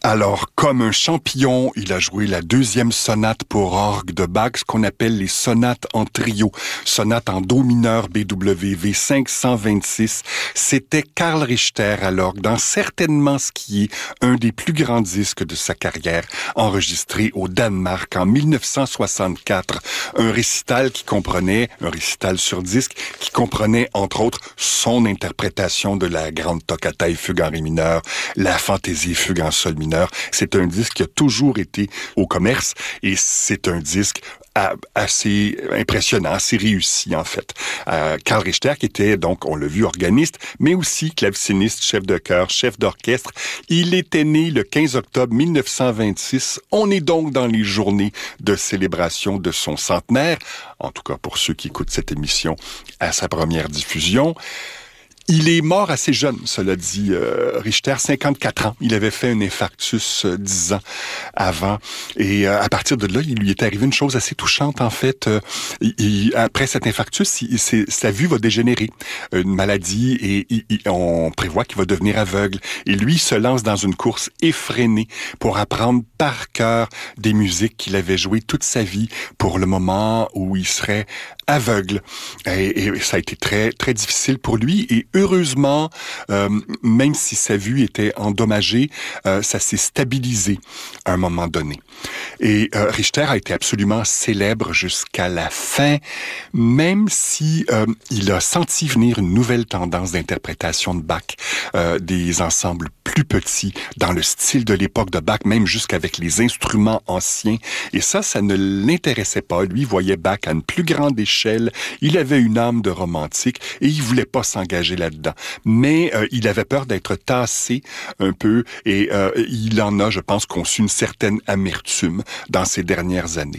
Alors, comme un champignon, il a joué la deuxième sonate pour orgue de Bach, ce qu'on appelle les sonates en trio. Sonate en do mineur BWV 526. C'était Carl Richter à l'orgue, dans certainement ce qui est un des plus grands disques de sa carrière, enregistré au Danemark en 1964. Un récital sur disque, qui comprenait entre autres son interprétation de la grande toccata et fugue en ré mineur, la fantaisie et fugue en sol mineur. C'est un disque qui a toujours été au commerce et c'est un disque assez impressionnant, assez réussi en fait. Carl Richter qui était donc, on l'a vu, organiste, mais aussi claveciniste, chef de chœur, chef d'orchestre. Il était né le 15 octobre 1926. On est donc dans les journées de célébration de son centenaire, en tout cas pour ceux qui écoutent cette émission à sa première diffusion. Il est mort assez jeune, cela dit, Richter, 54 ans. Il avait fait un infarctus 10 ans avant. Et à partir de là, il lui est arrivé une chose assez touchante, en fait. Après cet infarctus, sa vue va dégénérer. Une maladie, et on prévoit qu'il va devenir aveugle. Et lui se lance dans une course effrénée pour apprendre par cœur des musiques qu'il avait jouées toute sa vie pour le moment où il serait aveugle. Et ça a été très, très difficile pour lui. Et heureusement, même si sa vue était endommagée, ça s'est stabilisé à un moment donné. Et Richter a été absolument célèbre jusqu'à la fin, même si il a senti venir une nouvelle tendance d'interprétation de Bach, des ensembles plus petits, dans le style de l'époque de Bach, même jusqu'avec les instruments anciens. Et ça ne l'intéressait pas. Lui voyait Bach à une plus grande échelle. Il avait une âme de romantique et il voulait pas s'engager là-dedans. Mais il avait peur d'être tassé un peu et il en a, je pense, conçu une certaine amertume dans ces dernières années.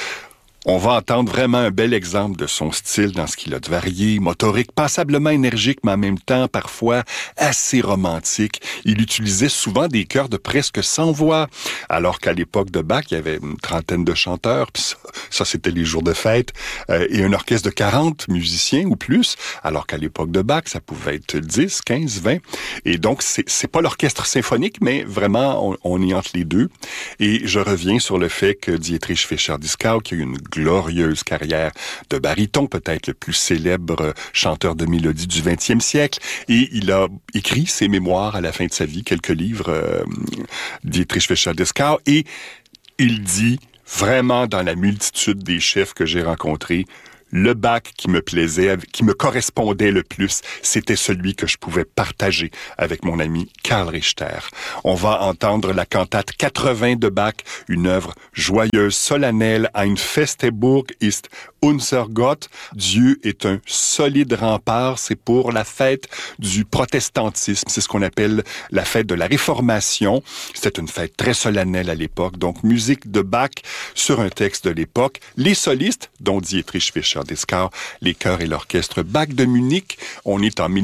On va entendre vraiment un bel exemple de son style dans ce qu'il a de varié, motorique, passablement énergique, mais en même temps, parfois, assez romantique. Il utilisait souvent des chœurs de presque 100 voix, alors qu'à l'époque de Bach, il y avait une trentaine de chanteurs, puis ça c'était les jours de fête, et un orchestre de 40 musiciens ou plus, alors qu'à l'époque de Bach, ça pouvait être 10, 15, 20. Et donc, c'est pas l'orchestre symphonique, mais vraiment, on est entre les deux. Et je reviens sur le fait que Dietrich Fischer-Dieskau, qui a eu une glorieuse carrière de baryton, peut-être le plus célèbre chanteur de mélodie du 20e siècle. Et il a écrit ses mémoires à la fin de sa vie, quelques livres, Dietrich Fischer-Dieskau. Et il dit, vraiment dans la multitude des chefs que j'ai rencontrés, le Bach qui me plaisait, qui me correspondait le plus, c'était celui que je pouvais partager avec mon ami Carl Richter. On va entendre la cantate 80 de Bach, une œuvre joyeuse, solennelle, Ein feste Burg ist unser Gott. Dieu est un solide rempart. C'est pour la fête du protestantisme. C'est ce qu'on appelle la fête de la Réformation. C'était une fête très solennelle à l'époque. Donc, musique de Bach sur un texte de l'époque. Les solistes, dont Dietrich Fischer-Dieskau, les chœurs et l'orchestre Bach de Munich. On est en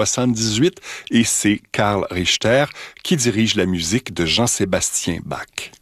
1978 et c'est Carl Richter qui dirige la musique de Jean-Sébastien Bach.